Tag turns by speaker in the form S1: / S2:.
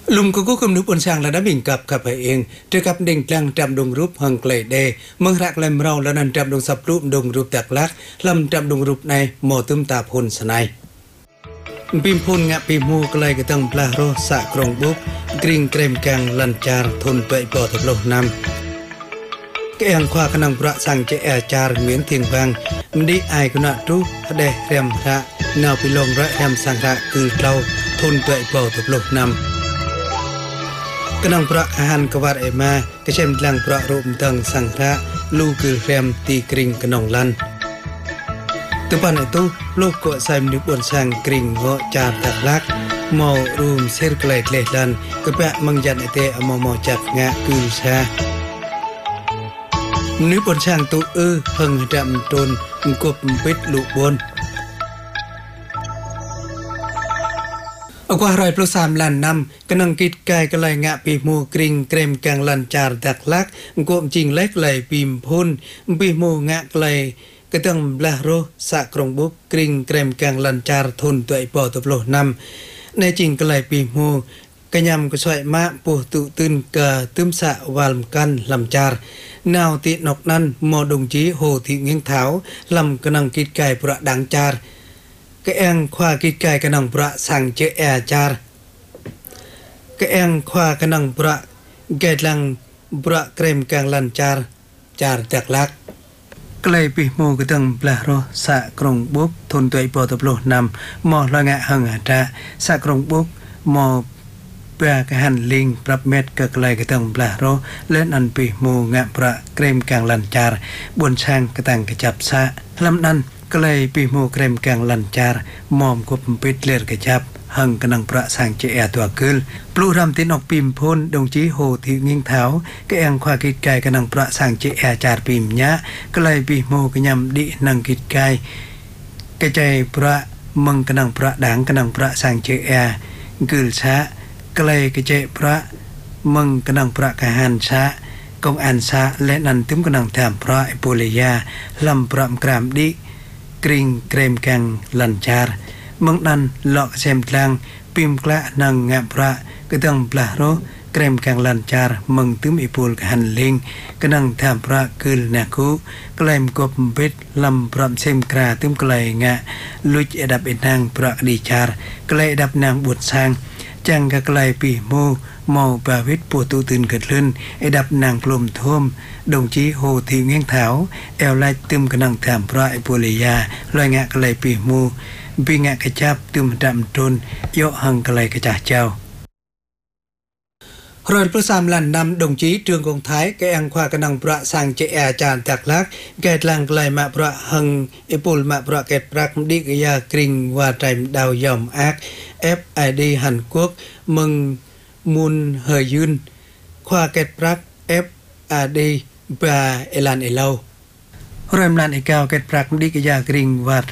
S1: ลุงก็กำนึกบนช่างและนับบิ่งกับขับไปเองเจอกับเด่งกลางจำดงรูปหังเกลเดเมืองรักแลมเราและนันจำดงสับรูปดงรูปตักลักลำจำดงรูปในหมอตึมตาพลสนายปิมพลงะปิมูกลายกระตังปลาโรสะกรงบุกกริ่งเกรมกังลันจารทนไปปอตบโลนำแกงควากนังประสังเจอาจารเหมือนเทียงฟังมดีไอกุณะทุเดเรียมระแนวปิลงระแรมสังระคือเราทนไปปอตบโลนำกนังประอาหารกวาดเอมากระเชมลังประรูปตังสังระลูคือเรียมตีกริ่งกนองลันตุปันไอตุโลกก็ใส่มนุษย์บนช่างกริ่งเงาะจานตักลักมอรูมเซอร์เกลเลลันกระแปะมังยันไอเตอมอจับงะกือชามนุษย์บนช่างตุหังดำตนกบปิดลุบนเอากว่าร้อยพลุ3 ล้านนำกำลังกิดกายกลายงะปีมูกริ่งเกรมกังลันจารดักลักกบจริงเล็กไหลปีมพุนปีมูงะไกลกระตังบลาโรสะกรงบุกกริ่งเกรมกังลันจารทนตัวไอปอตบโลนำในจริงไกลปีมูกระยำกระสวยมะปูตุตึนกะตึมสะวาลกันลำจารนาวตินกนั้นมอดงจีโหทิเงียงเท้าลำกำลังกิดกายประดังจารกะแองควากิดกายกำลังประสังเจแอจารกะแองควากำลังประแกลังประเกรมกังลันจารจักลักไกลปีโมกตังปลาโรสะกรงบุกทนตัวไอปอตบโลนำมอละงะหังอาตาสะกรงบุกมอเปะกะหันลิงปรับเม็ดกะไกลกะตังปลาโรเล่นอันปีโมงะประเกรมกังลันจารบนช่างกะตังกะจับสะลำนั้นไกลปีโมเกรมกังลันจารมอมกบปิดเลือดกะจับหังกำลังประสังเจแอตัวกึลปลูรำตินออกปิมพลดงจีโหทิงิงเท้าก็แองควากิดกายกำลังประสังเจแอจารปิมยะไกลปีโมกยำดินังกิดกายกระใจประมังกำลังประดังกำลังประสังเจแอกึลชะไกลกระใจประมังกำลังประกะหันชะกองอันชะและนันตึมกำลังแถมพระปุริยาลำประกรามดิกริ่งเกรมกังลันจารมังนั้นหลอกเซมกลางปิมกละนางงะพระก็ต้องปลาโรเกรมกังลันจารมังตึมอิปูลหันลิงก็นั่งแถมพระคืลนาคูกลายมกบเบ็ดลำพร้อมเซมกราตึมกลายงะลุจอดับเอ็นางพระดีจารกลายดับนางบุตรสร้างจังกะกลายปีโมเมาปาวิทปูตูตื่นเกิดลื่นไอดับนางพลมท่วมดงจีโหทีเงี้ยงเท้าแอลไลตึมกำลังแถมพระไอปุริยาลอยงะกลายปีโมปีงะกระจับตึมดำตนโยหังกลายกระจ่าเจ้ารอยประสามลันนำดงจีเตืองกองท้ายแกอังควากำลังประสังเจอาจารย์ตักลักแกลังไกลมาประหังอิปุลมาประเกตปรักดิกยากริงว่าใจดาวยอมอักFID หันกวกมึงมุนเฮยืนควาเกตปรัก FID บาเอลันเอเลารอยมลันไอเกาเกตปรักดิกยากริงว่า